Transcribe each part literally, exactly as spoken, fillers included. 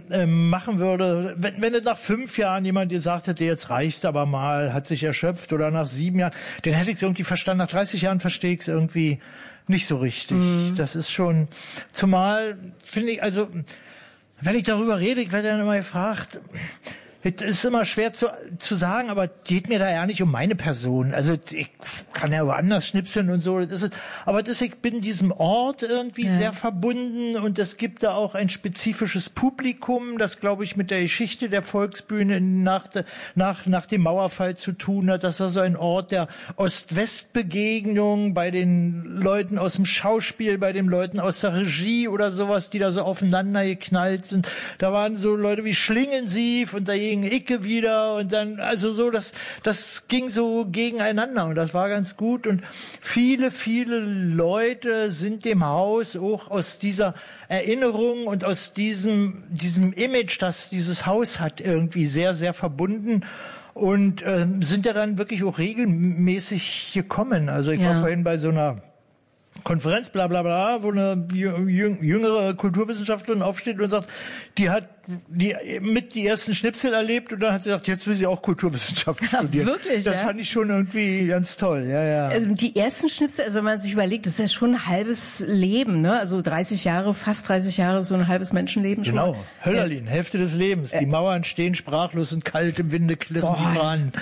ähm, machen würde, wenn, wenn nach fünf Jahren jemand gesagt hätte, jetzt reicht's aber mal, hat sich erschöpft, oder nach sieben Jahren, dann hätte ich es irgendwie verstanden. Nach dreißig Jahren verstehe ich es irgendwie nicht so richtig. Mhm. Das ist schon, zumal finde ich, also wenn ich darüber rede, ich werde dann immer gefragt, es ist immer schwer zu, zu sagen, aber geht mir da ja nicht um meine Person. Also ich kann ja woanders schnipseln und so. Das ist, aber das, ich bin diesem Ort irgendwie ja. sehr verbunden, und es gibt da auch ein spezifisches Publikum, das, glaube ich, mit der Geschichte der Volksbühne nach, nach, nach dem Mauerfall zu tun hat. Das war so ein Ort der Ost-West-Begegnung bei den Leuten aus dem Schauspiel, bei den Leuten aus der Regie oder sowas, die da so aufeinander geknallt sind. Da waren so Leute wie Schlingensief und da Icke wieder, und dann, also so, das, das ging so gegeneinander, und das war ganz gut, und viele, viele Leute sind dem Haus auch aus dieser Erinnerung und aus diesem, diesem Image, das dieses Haus hat, irgendwie sehr, sehr verbunden. Und äh, sind ja dann wirklich auch regelmäßig gekommen. Also ich ja. war vorhin bei so einer Konferenz, bla bla bla, wo eine jüngere Kulturwissenschaftlerin aufsteht und sagt, die hat die mit die ersten Schnipsel erlebt, und dann hat sie gesagt, jetzt will sie auch Kulturwissenschaft studieren. Ja, wirklich, das ja? fand ich schon irgendwie ganz toll, ja, ja. Also die ersten Schnipsel, also wenn man sich überlegt, das ist ja schon ein halbes Leben, ne? Also dreißig Jahre, fast dreißig Jahre, so ein halbes Menschenleben schon. Genau, Höllerlin, ja. Hälfte des Lebens. Die Mauern stehen sprachlos und kalt im Winde klirren die Fahnen.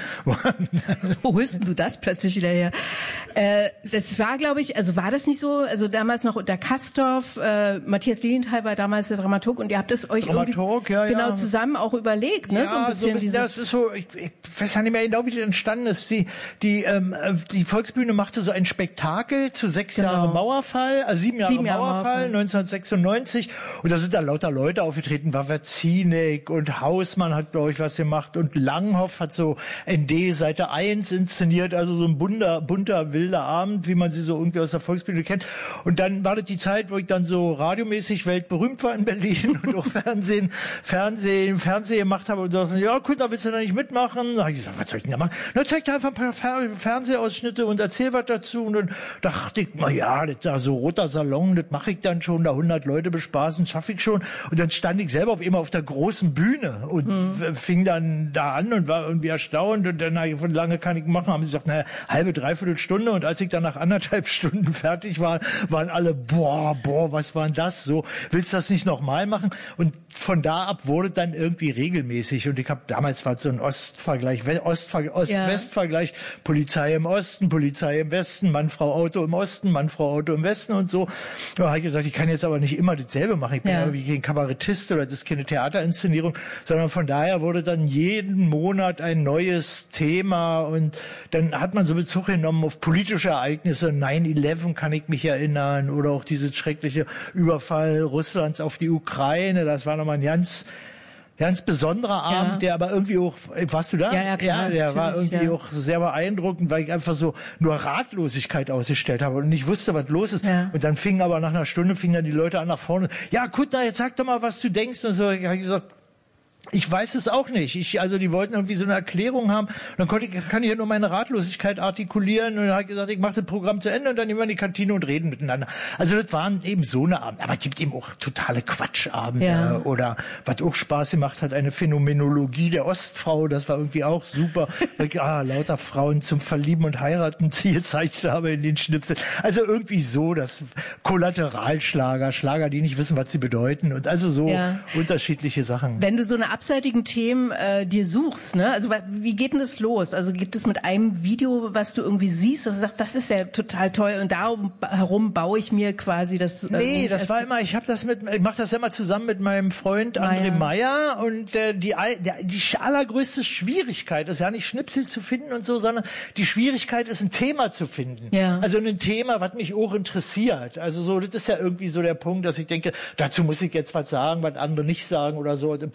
Wo holst denn du das plötzlich wieder her? Äh, das war, glaube ich, also war das nicht so, also damals noch unter Kastorf, äh, Matthias Lilienthal war damals der Dramaturg, und ihr habt es euch Dramaturg, ja, genau ja. zusammen auch überlegt, ne? Ja, so ein bisschen, so, dieses das ist so, ich, ich weiß ja nicht mehr genau, wie das entstanden ist. Die, die, ähm, die Volksbühne machte so ein Spektakel zu sechs genau. Jahre Mauerfall, also sieben Jahre, sieben Jahre Mauerfall, Mauerfall, neunzehnhundertsechsundneunzig. Und da sind da lauter Leute aufgetreten, Wawerzinek und Hausmann hat, glaube ich, was gemacht, und Langhoff hat so N D Seite eins inszeniert, also so ein bunter, bunter, wilder Abend, wie man sie so irgendwie aus der Volksbühne kennt. Und dann war das die Zeit, wo ich dann so radiomäßig weltberühmt war in Berlin und auch Fernsehen, Fernsehen, Fernsehen gemacht habe, und sagten, ja gut, da willst du da nicht mitmachen. Da habe ich gesagt, was soll ich denn da machen? Na, zeig dir einfach ein paar Fer- Fernsehausschnitte und erzähl was dazu. Und dann dachte ich, na ja, das da so roter Salon, das mache ich dann schon, da hundert Leute bespaßen, schaffe ich schon. Und dann stand ich selber auf immer auf der großen Bühne und mhm. fing dann da an und war irgendwie erstaunt, und dann, wie lange kann ich machen? Haben sie gesagt, naja, halbe, dreiviertel Stunde, und als ich dann nach anderthalb Stunden fertig war, waren alle, boah, boah, was war denn das? So, willst du das nicht nochmal machen? Und von da ab wurde dann irgendwie regelmäßig, und ich habe damals war so ein Ostvergleich, Ostver- Ost-West-Vergleich, Polizei im Osten, Polizei im Westen, Mann, Frau, Auto im Osten, Mann, Frau, Auto im Westen und so. Da habe ich gesagt, ich kann jetzt aber nicht immer dasselbe machen. Ich bin ja irgendwie kein Kabarettist oder das ist keine Theaterinszenierung, sondern von daher wurde dann jeden Monat ein neues Thema, und dann hat man so Bezug genommen auf politische Ereignisse. neun elf kann ich mich erinnern, oder auch diese schreckliche Überfall Russlands auf die Ukraine. Das war nochmal ein ganz ganz besonderer Abend, ja. der aber irgendwie auch, warst du da? Ja, ja, klar. Ja, der war irgendwie ja. auch sehr beeindruckend, weil ich einfach so nur Ratlosigkeit ausgestellt habe und nicht wusste, was los ist. Ja. Und dann fingen aber nach einer Stunde fingen dann die Leute an nach vorne. Ja, gut, na, jetzt sag doch mal, was du denkst. Und so, ich habe gesagt, ich weiß es auch nicht. Ich, also die wollten irgendwie so eine Erklärung haben. Und dann konnte ich, kann ich ja nur meine Ratlosigkeit artikulieren. Und dann habe ich gesagt, ich mache das Programm zu Ende, und dann nehmen wir in die Kantine und reden miteinander. Also das waren eben so eine Abend. Aber es gibt eben auch totale Quatschabende. Ja. Oder was auch Spaß gemacht hat, eine Phänomenologie der Ostfrau. Das war irgendwie auch super. ah, lauter Frauen zum Verlieben und Heiraten gezeigt habe in den Schnipseln. Also irgendwie so, das Kollateralschlager, Schlager, die nicht wissen, was sie bedeuten. Und also so ja. unterschiedliche Sachen. Wenn du so eine abseitigen Themen äh, dir suchst, ne? Also wie geht denn das los? Also geht es mit einem Video, was du irgendwie siehst, dass du sagst, das ist ja total toll, und darum herum baue ich mir quasi das. Äh, nee, das war immer, ich habe das mit, ich mache das immer zusammen mit meinem Freund André Meyer, und äh, die, die die allergrößte Schwierigkeit ist ja nicht Schnipsel zu finden und so, sondern die Schwierigkeit ist, ein Thema zu finden. Ja. Also ein Thema, was mich auch interessiert. Also so, das ist ja irgendwie so der Punkt, dass ich denke, dazu muss ich jetzt was sagen, was andere nicht sagen oder so. Im politischen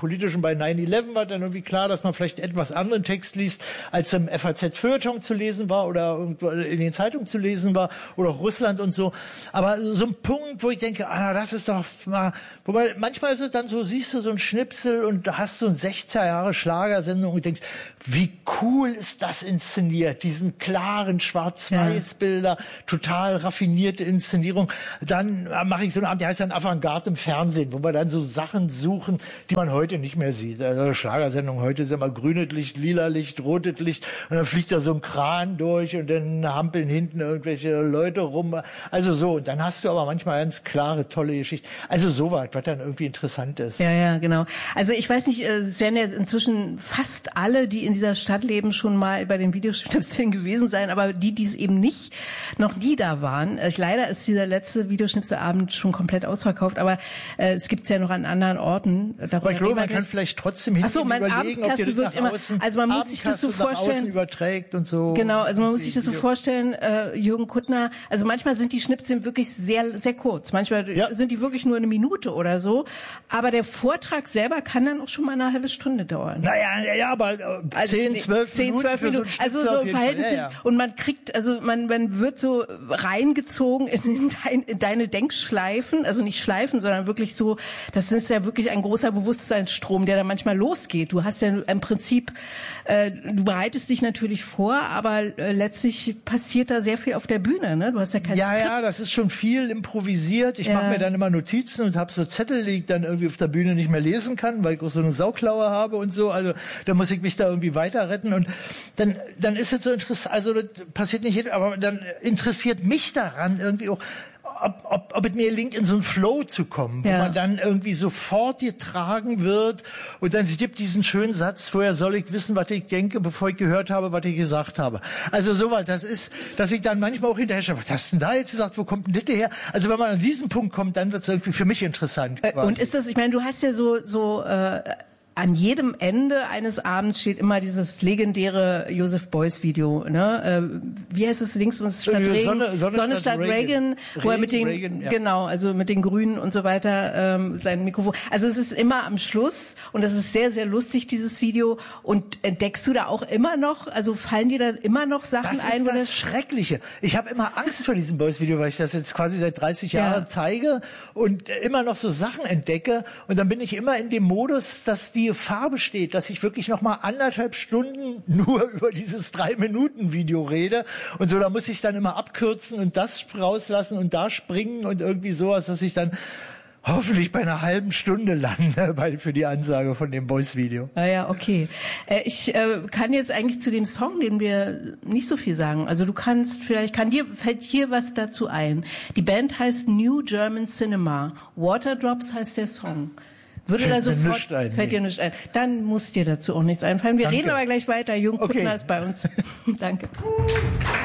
bei nine eleven war dann irgendwie klar, dass man vielleicht etwas anderen Text liest, als im F A Z-Feuilleton zu lesen war oder irgendwo in den Zeitungen zu lesen war oder auch Russland und so. Aber so ein Punkt, wo ich denke, ah, das ist doch mal, wobei manchmal ist es dann so, siehst du so ein Schnipsel und da hast du eine sechziger Jahre Schlagersendung und denkst, wie cool ist das inszeniert, diesen klaren Schwarz-Weiß-Bilder, ja. total raffinierte Inszenierung. Dann mache ich so einen Abend, der heißt dann Avantgarde im Fernsehen, wo wir dann so Sachen suchen, die man heute nicht mehr sieht. Also Schlagersendung heute ist immer grünes Licht, lila Licht, rotes Licht und dann fliegt da so ein Kran durch und dann hampeln hinten irgendwelche Leute rum. Also so, und dann hast du aber manchmal ganz klare, tolle Geschichten. Also sowas, was dann irgendwie interessant ist. Ja, ja, genau. Also ich weiß nicht, es werden ja inzwischen fast alle, die in dieser Stadt leben, schon mal bei den Videoschnipseln gewesen sein, aber die, die es eben nicht, noch nie da waren. Leider ist dieser letzte Videoschnipselabend schon komplett ausverkauft, aber äh, es gibt es ja noch an anderen Orten. Aber ich glaube, man kann vielleicht trotzdem hingehen, so, mein überlegen, ob ihr wird immer, außen, also man muss sich das so vorstellen, überträgt und so. Genau, also man muss sich das so vorstellen, äh, Jürgen Kuttner, also manchmal sind die Schnipsel wirklich sehr, sehr kurz. Manchmal ja. sind die wirklich nur eine Minute oder so. Aber der Vortrag selber kann dann auch schon mal eine halbe Stunde dauern. Naja, ja, ja, aber äh, zehn, zwölf zehn, Minuten. zwölf Minuten. So also so im Verhältnis. Ja, ja. Und man kriegt, also man, man wird so reingezogen in, dein, in deine Denkschleifen. Also nicht Schleifen, sondern wirklich so, das ist ja wirklich ein großer Bewusstseinsstrom, der da manchmal losgeht. Du hast ja im Prinzip, äh, du bereitest dich natürlich vor, aber äh, letztlich passiert da sehr viel auf der Bühne, ne? Du hast ja kein Ja, Skript. ja, das ist schon viel improvisiert. Ich ja. mache mir dann immer Notizen und habe so Zettel, die ich dann irgendwie auf der Bühne nicht mehr lesen kann, weil ich auch so eine Sauklaue habe und so. Also da muss ich mich da irgendwie weiter retten. Und dann, dann ist es so interessant, also das passiert nicht, aber dann interessiert mich daran irgendwie auch, Ob, ob, ob es mir gelingt, in so einen Flow zu kommen, wo ja. man dann irgendwie sofort getragen wird und dann gibt diesen schönen Satz, woher soll ich wissen, was ich denke, bevor ich gehört habe, was ich gesagt habe. Also sowas, das ist, dass ich dann manchmal auch hinterher schaue, was hast du denn da jetzt gesagt, wo kommt denn das her? Also wenn man an diesen Punkt kommt, dann wird es irgendwie für mich interessant. Quasi. Und ist das, ich meine, du hast ja so, so, äh, an jedem Ende eines Abends steht immer dieses legendäre Joseph Beuys Video, ne? Äh, wie heißt es links von statt Regen? Sonne, Sonne, Sonne statt Reagan, Reagan, wo er mit den Reagan, ja. genau, also mit den Grünen und so weiter ähm, sein Mikrofon. Also es ist immer am Schluss und das ist sehr sehr lustig dieses Video. Und entdeckst du da auch immer noch? Also fallen dir da immer noch Sachen das ein? Ist wo das, das Schreckliche. Ich habe immer Angst vor diesem Beuys Video, weil ich das jetzt quasi seit dreißig ja. Jahren zeige und immer noch so Sachen entdecke. Und dann bin ich immer in dem Modus, dass die Gefahr besteht, dass ich wirklich noch mal anderthalb Stunden nur über dieses drei Minuten Video rede und so, da muss ich dann immer abkürzen und das rauslassen und da springen und irgendwie sowas, dass ich dann hoffentlich bei einer halben Stunde lande bei, für die Ansage von dem Beuys Video. Ah ja, okay. Äh, ich äh, kann jetzt eigentlich zu dem Song, den wir nicht so viel sagen. Also du kannst vielleicht, kann dir, fällt hier was dazu ein. Die Band heißt New German Cinema. Waterdrops heißt der Song. Würde fällt da sofort, nicht ein, fällt dir nicht ein. Dann muss dir dazu auch nichts einfallen. Wir Danke. reden aber gleich weiter. Jürgen Kuttner okay. ist bei uns. Danke.